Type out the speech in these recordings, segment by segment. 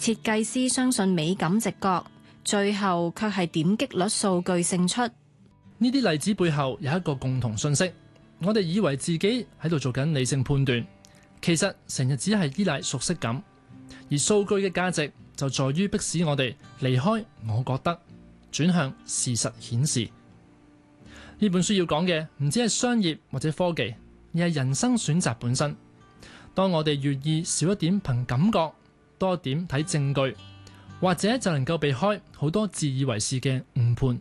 設計師相信美感直覺，最後卻係點擊率數據勝出。 呢啲例子背後有一個共同訊息，我哋以為自己喺度做緊理性判斷，其實成日只係依賴熟悉感，而數據嘅價值就在於迫使我哋離開我覺得，轉向事實顯示。呢本書要講嘅唔止係商業或者科技，而係人生選擇本身。當我哋願意少一點憑感覺，多一點睇證據，或者就能夠避開好多自以為是嘅誤判。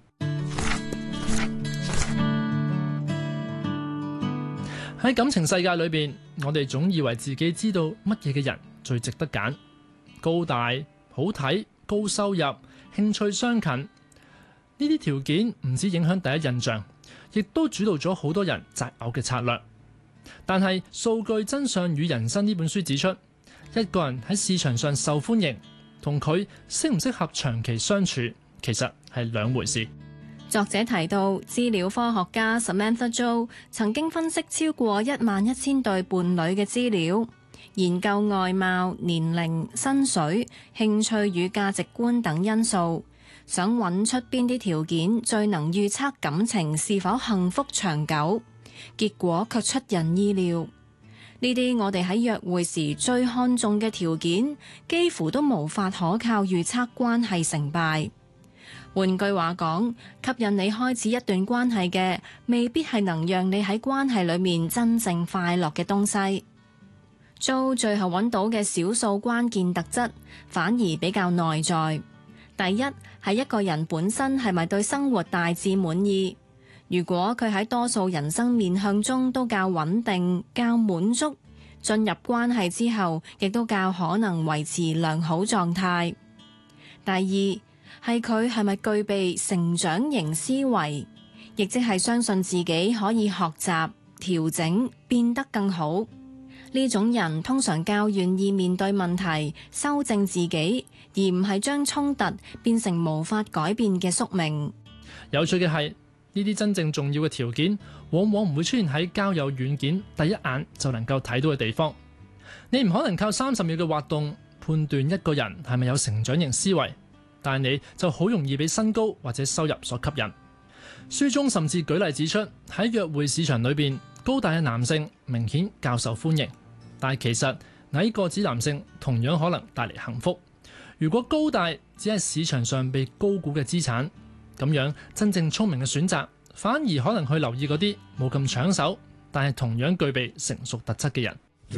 喺感情世界裏邊，我哋總以為自己知道乜嘢嘅人最值得揀，高大、好睇、高收入、興趣相近，呢啲條件唔止影響第一印象，亦都主導咗好多人擇偶嘅策略。但係《數據真相與人生》呢本書指出，一個人喺市場上受歡迎，同佢適唔適合長期相處，其實係兩回事。 作者提到，資料科學家 Samantha Jo 曾經分析超過11000對伴侶嘅資料，研究外貌、年齡、薪水、興趣與價值觀等因素，想揾出邊啲條件最能預測感情是否幸福長久。結果卻出人意料，呢啲我哋喺約會時最看重嘅條件，幾乎都無法可靠預測關係成敗。換句話講，吸引你開始一段關係嘅，未必係能讓你喺關係裏面真正快樂嘅東西。Jo最後揾到嘅少數關鍵特質，反而比較內在。第一，係一個人本身係咪對生活大致滿意？如果佢喺多數人生面向中都較穩定、較滿足，進入關係之後，亦都較可能維持良好狀態。第二，係佢係咪具備成長型思維，亦即係相信自己可以學習、調整、變得更好。呢種人通常較願意面對問題、修正自己，而唔係將衝突變成無法改變嘅宿命。 有趣嘅係，呢啲真正重要嘅條件，往往唔會出現喺交友軟件第一眼就能夠睇到嘅地方。你唔可能靠30秒嘅滑動判斷一個人係咪有成長型思維，但係你就好容易俾身高或者收入所吸引。書中甚至舉例指出，喺約會市場裏邊，高大嘅男性明顯較受歡迎，但係其實矮個子男性同樣可能帶嚟幸福。如果高大只係市場上被高估嘅資產，咁樣真正聰明嘅選擇，反而可能去留意嗰啲冇咁搶手，但係同樣具備成熟特質嘅人。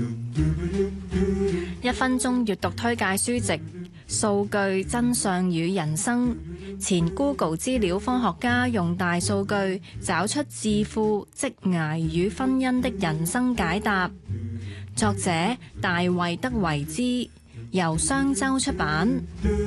1分鐘閱讀推介書籍《數據真相與人生》，前 Google 資料科學家用大數據找出致富、職涯與婚姻的人生解答。作者大衛德維茲，由商周出版。